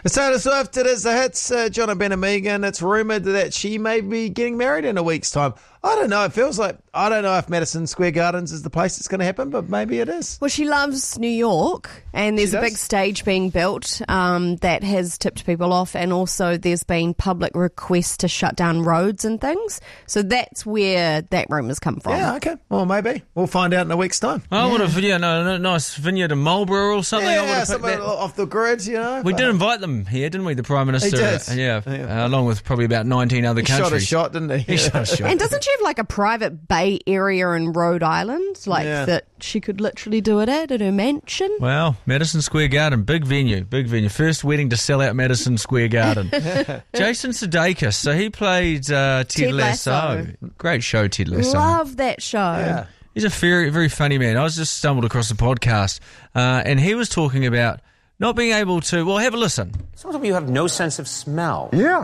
Taylor Swift, it is the hits. John and Ben and Megan. It's rumoured that she may be getting married in a week's time. I don't know. It feels like, I don't know if Madison Square Gardens is the place it's going to happen, but maybe it is. Well, she loves New York, and there's a big stage being built that has tipped people off, and also there's been public requests to shut down roads and things. So that's where that rumour's come from. Yeah, okay. Well, maybe. We'll find out in a week's time. I would have, nice vineyard in Marlborough or something. I would have something off the grid, We did invite them here, didn't we? The Prime Minister. He did. Along with probably about 19 other countries. Shot a shot, didn't he? He shot a shot. And doesn't she have like a private bay area in Rhode Island? That she could literally do it at her mansion? Well, Madison Square Garden, big venue. First wedding to sell out Madison Square Garden. Jason Sudeikis, so he played Ted Lasso. Great show, Ted Lasso. Love that show. Yeah. He's a very, very funny man. I was just stumbled across a podcast and he was talking about not being able to, well, have a listen. Some of you have no sense of smell. Yeah.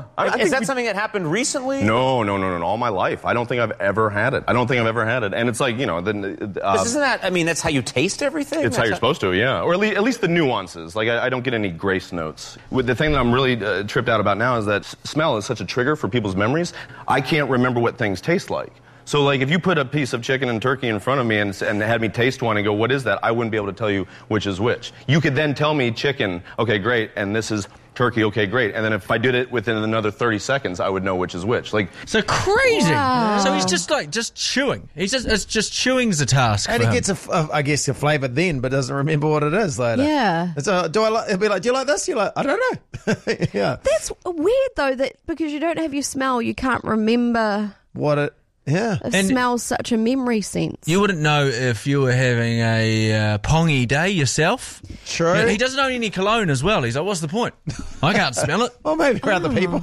Is that something that happened recently? No. All my life. I don't think I've ever had it. And it's like, But isn't that, that's how you taste everything? It's how you're supposed to, yeah. Or at least the nuances. Like, I don't get any grace notes. The thing that I'm really tripped out about now is that smell is such a trigger for people's memories. I can't remember what things taste like. So, like, if you put a piece of chicken and turkey in front of me and had me taste one and go, what is that? I wouldn't be able to tell you which is which. You could then tell me chicken, okay, great, and this is turkey, okay, great. And then if I did it within another 30 seconds, I would know which is which. Like, so crazy. Wow. So he's just chewing. It's just chewing's the task. And he gets a flavour then, but doesn't remember what it is later. Yeah. So it'll be like, do you like this? You're like, I don't know. Yeah. That's weird though, that because you don't have your smell, you can't remember what it. Yeah. It smells such a memory sense. You wouldn't know if you were having a pongy day yourself. True. He doesn't own any cologne as well. He's like, what's the point? I can't smell it. Well, maybe for other people.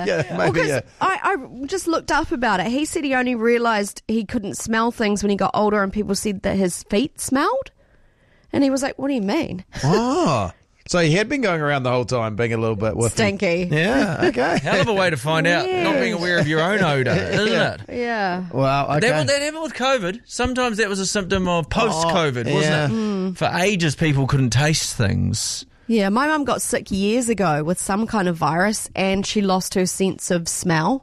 Yeah. I just looked up about it. He said he only realised he couldn't smell things when he got older and people said that his feet smelled. And he was like, what do you mean? Oh. So he had been going around the whole time being a little bit whiffy. Stinky. Yeah, okay. Hell of a way to find out not being aware of your own odour, isn't it? Yeah. Well, okay. That happened with COVID. Sometimes that was a symptom of post-COVID, wasn't it? For ages, people couldn't taste things. Yeah, my mum got sick years ago with some kind of virus and she lost her sense of smell.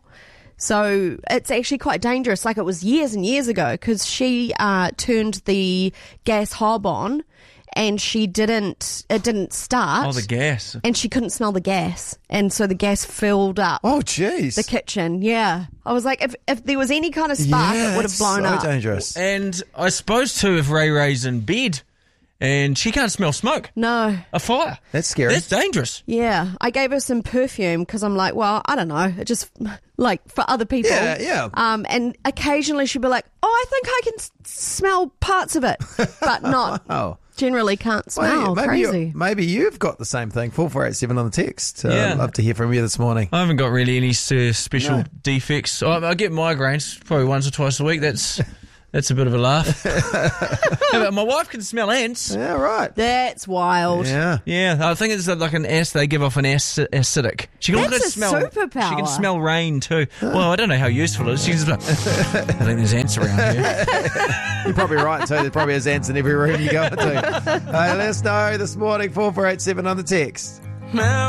So it's actually quite dangerous. Like, it was years and years ago because she turned the gas hob on and it didn't start. Oh, the gas. And she couldn't smell the gas. And so the gas filled up. Oh, jeez. The kitchen, yeah. I was like, if there was any kind of spark, it would have blown up. So dangerous. And I suppose, too, if Ray's in bed and she can't smell smoke. No. A fire. That's scary. That's dangerous. Yeah. I gave her some perfume because I'm like, well, I don't know. It just, like, for other people. Yeah. And occasionally she'd be like, oh, I think I can smell parts of it, but not. Oh. Generally can't smell. Well, Crazy. Maybe you've got the same thing. 4487 on the text. Yeah. I'd love to hear from you this morning. I haven't got really any special defects. I get migraines probably once or twice a week. That's a bit of a laugh. But my wife can smell ants. Yeah, right. That's wild. Yeah. I think it's like an acid. They give off an acidic. She can That's also a smell. superpower. She can smell rain too. Well, I don't know how useful it is. She's like, I think there's ants around here. You're probably right too. There probably is ants in every room you go into. Hey, let us know this morning. 4487 on the text.